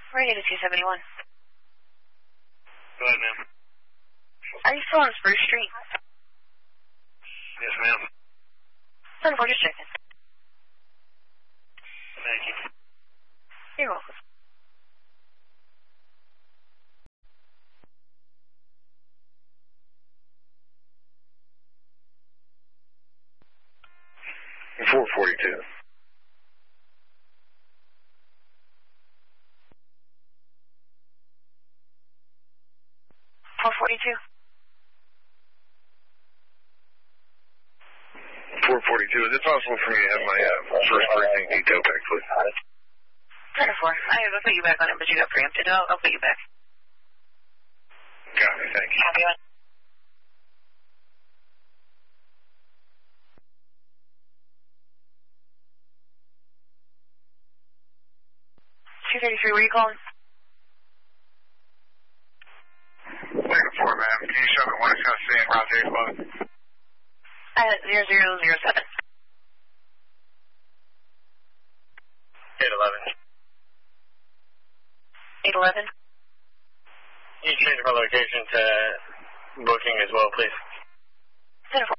Ready to 271. Go ahead, ma'am. Are you still on Spruce Street? Yes, ma'am. 10-4, just checking. Thank you. You're welcome. $442. 442. 442. Is it possible for me to have my first precinct detail back, please? 10-4. I'll put you back on it, but you got preempted. I'll put you back. Got me, thank you. Copy on. 233, where are you calling? Negative 4, ma'am. Can you show me when it's going to see in Route 811? 0007. 811. 811. Can you change my location to booking as well, please? 10-4.